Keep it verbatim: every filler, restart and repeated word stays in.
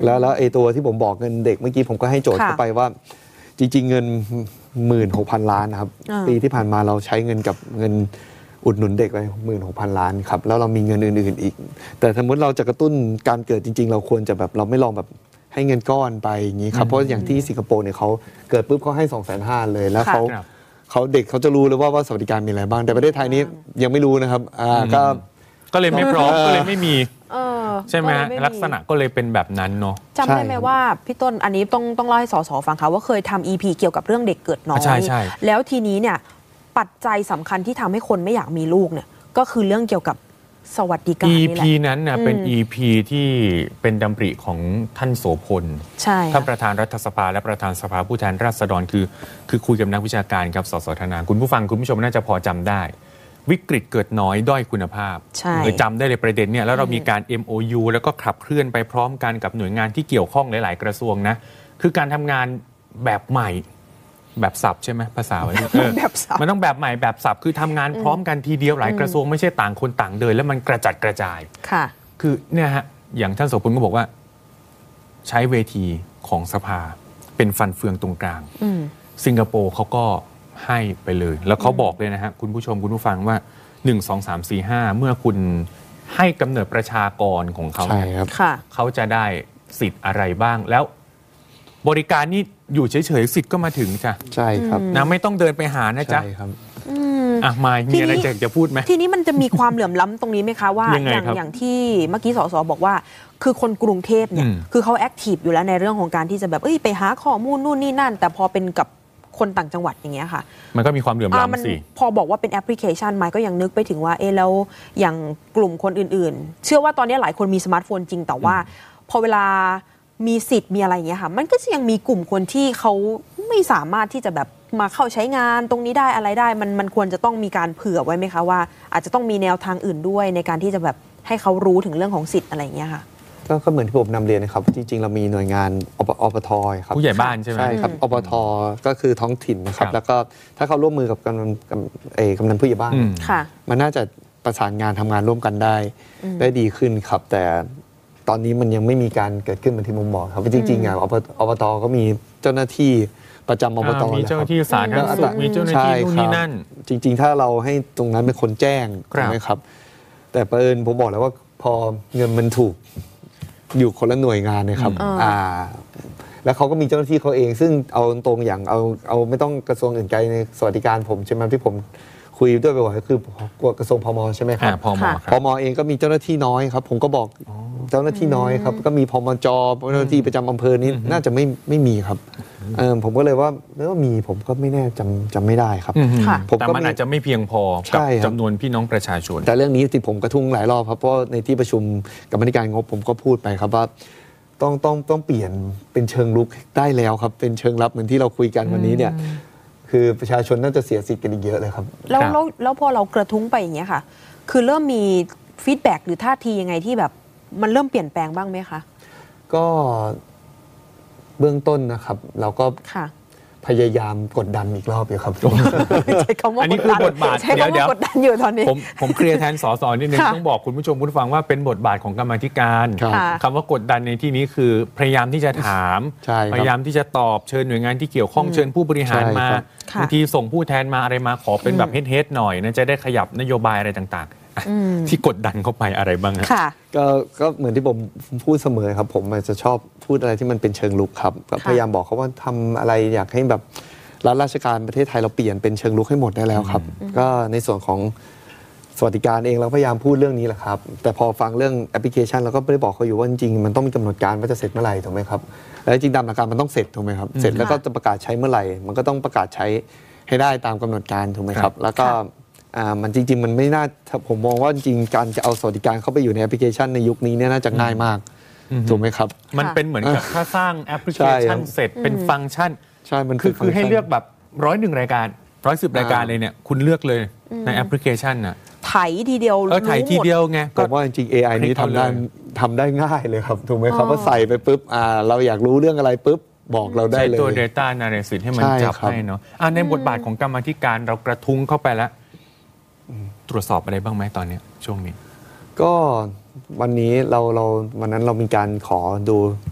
แล้วแล้วไอ้ตัวที่ผมบอกเงินเด็กเมื่อกี้ผมก็ให้โจทย์เข้าไปว่าจริงๆเงิน หนึ่งหมื่นหกพัน ล้านนะครับปีที่ผ่านมาเราใช้เงินกับเงินอุดหนุนเด็กไป หนึ่งหมื่นหกพัน ล้านครับแล้วเรามีเงินอื่นๆอีกแต่สมมติเราจะกระตุ้นการเกิดจริงๆเราควรจะแบบเราไม่ลองแบบให้เงินก้อนไปอย่างนี้ครับเพราะอย่างที่สิงคโปร์เนี่ยเขาเกิดปุ๊บเขาให้ สองแสนห้าหมื่น เลยแล้วเขาเขาเด็กเขาจะรู้เลยว่าว่าสวัสดิการมีอะไรบ้างแต่ประเทศไทยนี้ยังไม่รู้นะครับอ่าก็ก็เลยไม่พร้อมก็เลยไม่มีใช่ไหมลักษณะก็เลยเป็นแบบนั้นเนาะจำได้ไหมว่าพี่ต้นอันนี้ต้องต้องเล่าให้สสฟังค่ะว่าเคยทำ อี พี เกี่ยวกับเรื่องเด็กเกิดน้อยแล้วทีนี้เนี่ยปัจจัยสำคัญที่ทำให้คนไม่อยากมีลูกเนี่ยก็คือเรื่องเกี่ยวกับสวัสดิการนี่แหละอี พี นั้นน่ะเป็น อี พี ที่เป็นดำริของท่านโสพลท่านประธานรัฐสภาและประธานสภาผู้แทนราษฎรคือคือคุยกับนักวิชาการครับสสธนาคุณผู้ฟังคุณผู้ชมน่าจะพอจำได้วิกฤตเกิดน้อยด้อยคุณภาพเลยจำได้เลยประเด็นเนี่ยแล้วเรามีการ เอ็ม โอ ยู แล้วก็ขับเคลื่อนไปพร้อมกันกับหน่วยงานที่เกี่ยวข้องหลายๆกระทรวงนะคือการทำงานแบบใหม่แบบสับใช่ไหมภาษาวันนี้มันต้องแบบใหม่แบบสับคือทำงานพร้อมกันทีเดียวหลายกระทรวงไม่ใช่ต่างคนต่างเดินแล้วมันกระจัดกระจายค่ะคือเนี่ยฮะอย่างท่านโสพลก็บอกว่าใช้เวทีของสภาเป็นฟันเฟืองตรงกลางสิงคโปร์เขาก็ให้ไปเลยแล้วเขาบอกเลยนะฮะคุณผู้ชมคุณผู้ฟังว่าหนึ่ง สอง สาม สี่ ห้าเมื่อคุณให้กำเนิดประชากรของเขาเนี่ยเขาจะได้สิทธิ์อะไรบ้างแล้วบริการนี่อยู่เฉยๆสิทธิ์ก็มาถึงจ้ะใช่ครับนะไม่ต้องเดินไปหานะจ๊ะใช่ครับอ่ะมามีอะไรจะจะพูดไหมทีนี้มันจะมีความเหลื่อมล้ำตรงนี้ไหมคะว่าอย่างอย่างที่เมื่อกี้สสบอกว่าคือคนกรุงเทพเนี่ยคือเขาแอคทีฟอยู่แล้วในเรื่องของการที่จะแบบเอ้ยไปหาข้อมูลนู่นนี่นั่นแต่พอเป็นกับคนต่างจังหวัดอย่างเงี้ยค่ะมันก็มีความเหลื่อมล้ำสิพอบอกว่าเป็นแอปพลิเคชันไมค์ก็ยังนึกไปถึงว่าเออแล้วอย่างกลุ่มคนอื่นๆเชื่อว่าตอนนี้หลายคนมีสมาร์ทโฟนจริงแต่ว่าพอเวลามีสิทธิ์มีอะไรอย่างเงี้ยค่ะมันก็จะยังมีกลุ่มคนที่เขาไม่สามารถที่จะแบบมาเข้าใช้งานตรงนี้ได้อะไรได้มันมันควรจะต้องมีการเผื่อไว้ไหมคะว่าอาจจะต้องมีแนวทางอื่นด้วยในการที่จะแบบให้เขารู้ถึงเรื่องของสิทธิ์อะไรอย่างเงี้ยค่ะก็เหมือนที่ผมนำเรียนนะครับจริงๆเรามีหน่วยงานอปทครับผู้ใหญ่บ้านใช่ไหมใช่ครับอปทก็คือท้องถิ่นนะครับแล้วก็ถ้าเขาร่วมมือกับกำนันเอกำนันผู้ใหญ่บ้านมันน่าจะประสานงานทำงานร่วมกันได้ได้ดีขึ้นครับแต่ตอนนี้มันยังไม่มีการเกิดขึ้นเหมือนที่ผมบอกครับจริงๆอ่ะอปทก็มีเจ้าหน้าที่ประจำอบตมีเจ้าหน้าที่สาธารณสุขมีเจ้าหน้าที่นู่นนี่นั่นจริงๆถ้าเราให้ตรงนั้นเป็นคนแจ้งใช่ไหมครับแต่ประเด็นผมบอกแล้วว่าพอเงินมันถูกอยู่คนละหน่วยงานนะครับอ่าแล้วเขาก็มีเจ้าหน้าที่เขาเองซึ่งเอาตรงอย่างเอาเอาไม่ต้องกระทรวงอื่นไกลในสวัสดิการผมใช่ไหมที่ผมคุยด้วยบ่อยๆก็คือกระทรวงพมใช่ไหมครับพมพมเองก็มีเจ้าหน้าที่น้อยครับผมก็บอกเจ้าหน้าที่น้อยครับก็มีพมจเจ้าหน้าที่ประจำอำเภอนี้น่าจะไม่ไม่มีครับเออผมก็เลยว่าไม่ว่ามีผมก็ไม่แน่จำจำไม่ได้ครับแต่มันอาจจะไม่เพียงพอกับจำนวนพี่น้องประชาชนแต่เรื่องนี้ที่ผมกระทุ้งหลายรอบครับเพราะในที่ประชุมกรรมการงบผมก็พูดไปครับว่าต้องต้องต้องเปลี่ยนเป็นเชิงลุกได้แล้วครับเป็นเชิงรับเหมือนที่เราคุยกันวันนี้เนี่ยคือประชาชนน่าจะเสียสิทธิ์กันอีกเยอะเลยครับแล้วแล้วแล้วพอเรากระทุ้งไปอย่างเงี้ยค่ะคือเริ่มมีฟีดแบ็กหรือท่าทียังไงที่แบบมันเริ่มเปลี่ยนแปลงบ้างไหมคะก็เบื้องต้นนะครับเราก็พยายามกดดันอีกรอบอยู่ครับอันนี้คือบทบาทเดี๋ยวเดี๋ยวกดดันอยู่ตอนนี้ผมผมเคลียร์แทนสสนิดนึงต้องบอกคุณผู้ชมผู้ฟังว่าเป็นบทบาทของกรรมาธิการคำว่ากดดันในที่นี้คือพยายามที่จะถามพยายามที่จะตอบเชิญหน่วยงานที่เกี่ยวข้องเชิญผู้บริหารมาบางทีส่งผู้แทนมาอะไรมาขอเป็นแบบเฮ็ดๆหน่อยนะจะได้ขยับนโยบายอะไรต่างๆที่กดดันเข้าไปอะไรบ้างค่ะก็ก็เหมือนที่ผมพูดเสมอครับผมจะชอบพูดอะไรที่มันเป็นเชิงลุกครับก็พยายามบอกเขาว่าทำอะไรอยากให้แบบรัฐราชการประเทศไทยเราเปลี่ยนเป็นเชิงลุกให้หมดได้แล้วครับก็ในส่วนของสวัสดิการเองเราพยายามพูดเรื่องนี้แหละครับแต่พอฟังเรื่องแอปพลิเคชันเราก็ไม่ได้บอกเขาอยู่ว่าจริงๆมันต้องมีกำหนดการว่าจะเสร็จเมื่อไหร่ถูกไหมครับและจริงตามหลักการมันต้องเสร็จถูกไหมครับเสร็จแล้วก็จะประกาศใช้เมื่อไหร่มันก็ต้องประกาศใช้ให้ได้ตามกำหนดการถูกไหมครับแล้วก็อ่ามันจริงๆมันไม่น่าผมมองว่าจริงๆการจะเอาสวัสดิการเข้าไปอยู่ในแอปพลิเคชันในยุคนี้เนี่ยน่าจะง่ายมากถูกไหมครับมันเป็นเหมือนกับถ้าสร้างแอปพลิเคชันเสร็จเป็นฟังก์ชันใช่มันคือคือให้เลือกแบบร้อยหนึ่งรายการร้อยสิบรายการเลยเนี่ยคุณเลือกเลยในแอปพลิเคชันน่ะไถทีเดียวเออไถทีเดียวไงผมว่าจริงๆ เอ ไอ นี้ทำได้ทำได้ง่ายเลยครับถูกไหมครับว่าใส่ไปปุ๊บอ่าเราอยากรู้เรื่องอะไรปุ๊บบอกเราได้เลยใช้ตัว Data Analysis ให้มันจับให้เนาะอ่าในบทบาทของกรรมาธิการเรากระทุ้งเข้าไปแล้วตรวจสอบอะไรบ้างไหมตอนนี้ช่วงนี้ก็วันนี้เราเราวันนั้นเรามีการขอดู